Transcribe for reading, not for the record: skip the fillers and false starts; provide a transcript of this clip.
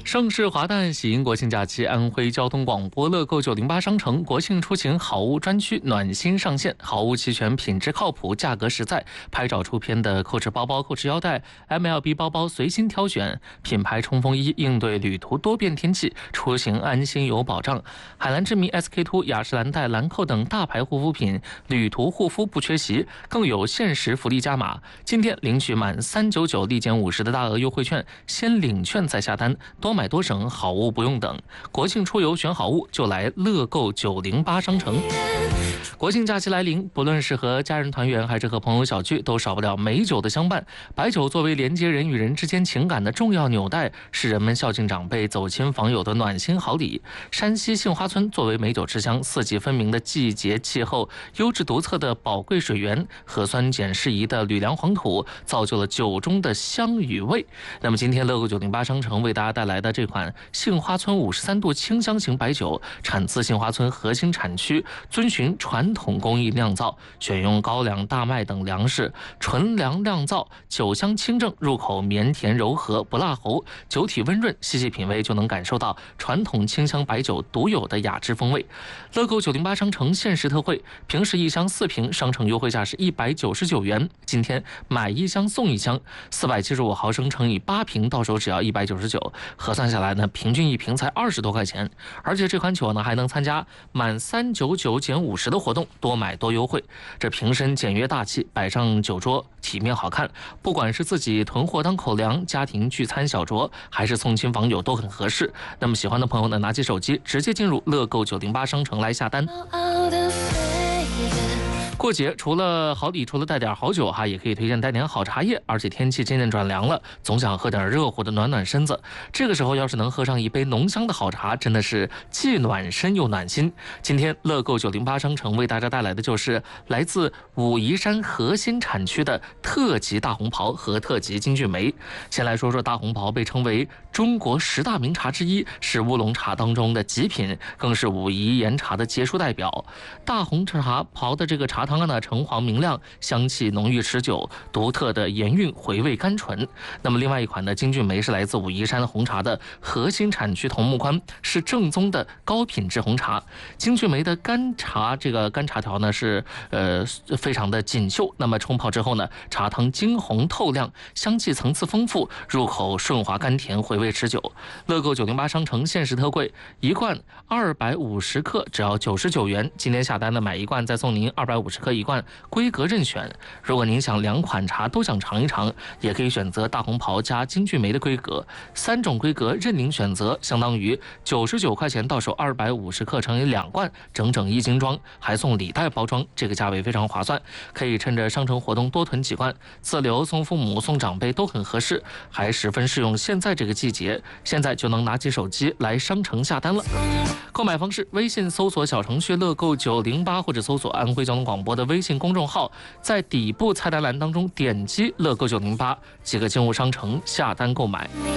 盛世华诞，喜迎国庆假期。安徽交通广播乐购908商城国庆出行好物专区暖心上线，好物齐全，品质靠谱，价格实在。拍照出片的扣匙包包、扣匙腰带、MLB 包包随心挑选，品牌冲锋衣应对旅途多变天气，出行安心有保障。海蓝之谜、SK2、雅诗兰黛、兰蔻等大牌护肤品，旅途护肤不缺席，更有限时福利加码。进店领取满399立减50的大额优惠券，先领券再下单，多买多省，好物不用等。国庆出游选好物，就来乐购908商城。国庆假期来临，不论是和家人团圆，还是和朋友小聚，都少不了美酒的相伴。白酒作为连接人与人之间情感的重要纽带，是人们孝敬长辈、走亲访友的暖心好礼。山西杏花村作为美酒之乡，四季分明的季节气候，优质独特的宝贵水源，核酸碱适宜的吕梁黄土，造就了酒中的香与味。那么今天乐购908商城为大家带来的这款杏花村53度清香型白酒，产自杏花村核心产区，遵循传统工艺酿造，选用高粱、大麦等粮食，纯粮酿造，酒香清正，入口绵甜柔和，不辣喉，酒体温润，细细品味就能感受到传统清香白酒独有的雅致风味。乐购908商城限时特惠，平时1箱4瓶，商城优惠价是199元，今天买1箱送1箱，475毫升乘以8瓶，到手只要199，核算下来呢，平均1瓶才20多块钱。而且这款酒呢，还能参加满399减50的活动，多买多优惠。这瓶身简约大气，摆上酒桌体面好看，不管是自己囤货当口粮、家庭聚餐小酌，还是送亲访友都很合适。那么喜欢的朋友呢，拿起手机直接进入乐购908商城来下单。过节除了好礼，除了带点好酒哈，也可以推荐带点好茶叶。而且天气渐渐转凉了，总想喝点热乎的暖暖身子。这个时候要是能喝上一杯浓香的好茶，真的是既暖身又暖心。今天乐购908商城为大家带来的就是来自武夷山核心产区的特级大红袍和特级金骏眉。先来说说大红袍，被称为中国10大名茶之一，是乌龙茶当中的极品，更是武夷岩茶的杰出代表。大红茶袍的这个茶汤呢，橙黄明亮，香气浓郁持久，独特的盐韵回味甘醇。那么另外一款的金骏眉是来自武夷山红茶的核心产区桐木关，是正宗的高品质红茶。金骏眉的干茶条呢是非常的锦绣，那么冲泡之后呢，茶汤金红透亮，香气层次丰富，入口顺滑甘甜，回味持久。乐购908商城限时特惠，一罐250克只要99元，今天下单的买一罐再送您250克一罐，规格任选。如果您想2款茶都想尝一尝，也可以选择大红袍加金骏眉的规格，3种规格任您选择，相当于99块钱到手250克乘以2罐，整整1斤装，还送礼袋包装，这个价位非常划算，可以趁着商城活动多囤几罐，自留送父母送长辈都很合适，还十分适用现在这个季节。现在就能拿起手机来商城下单了。购买方式：微信搜索小程序乐购908，或者搜索安徽交通广播的微信公众号，在底部菜单栏当中点击乐购908，即可进入商城下单购买。